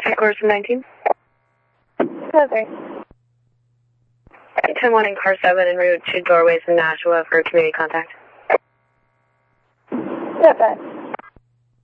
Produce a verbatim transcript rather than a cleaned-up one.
Course nineteen. Okay. ten one in car seven en route to Doorways in Nashua for community contact. Okay.